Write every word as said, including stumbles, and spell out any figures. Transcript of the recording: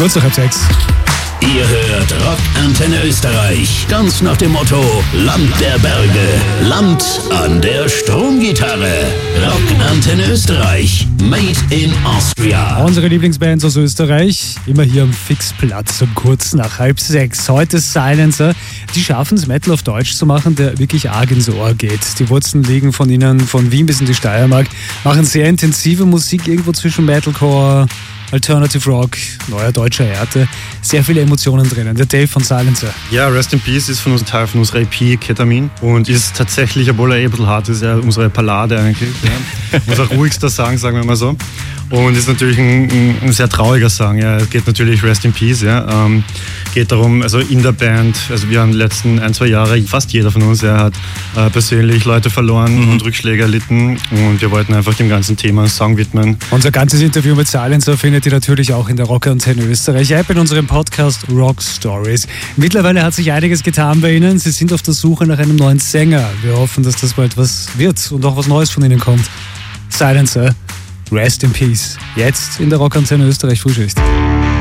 Kurz nach halb sechs. Ihr hört Rock Antenne Österreich, ganz nach dem Motto Land der Berge, Land an der Stromgitarre. Rock Antenne Österreich, made in Austria. Unsere Lieblingsbands aus Österreich, immer hier am Fixplatz um kurz nach halb sechs. Heute Silencer, die schaffen es, Metal auf Deutsch zu machen, der wirklich arg ins Ohr geht. Die Wurzeln liegen von ihnen von Wien bis in die Steiermark, machen sehr intensive Musik irgendwo zwischen Metalcore, Alternative Rock, neuer deutscher Härte. Sehr viele Emotionen drinnen. Der Dave von Silencer. Ja, Rest in Peace ist von uns Teil von unserer E P Ketamin und ist tatsächlich, obwohl er eh ein bisschen hart ist, ja, unsere Ballade eigentlich. Ja. Unser ruhigster Song, sagen wir mal so. Und ist natürlich ein, ein, ein sehr trauriger Song. Ja. Es geht natürlich Rest in Peace. Ja. Ähm, geht darum, also in der Band, also wir haben die letzten ein, zwei Jahre, fast jeder von uns, ja, hat äh, persönlich Leute verloren mhm. und Rückschläge erlitten. Und wir wollten einfach dem ganzen Thema einen Song widmen. Unser ganzes Interview mit Silencer findet ihr natürlich auch in der Rock Antenne Österreich App in unserem Podcast Rock Stories. Mittlerweile hat sich einiges getan bei ihnen. Sie sind auf der Suche nach einem neuen Sänger. Wir hoffen, dass das bald was wird und auch was Neues von ihnen kommt. Silencer, Rest in Peace. Jetzt in der Rock Antenne Österreich Frühschicht.